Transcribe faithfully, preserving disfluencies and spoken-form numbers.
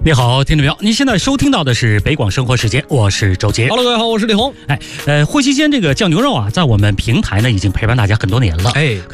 你好，听众朋友，您现在收听到的是北广生活时间，我是周杰。 Hello， 各位好，我是李红。 哎，呃，惠西鲜这个酱牛肉啊，在我们平台呢已经陪伴大家很多年了。 哎。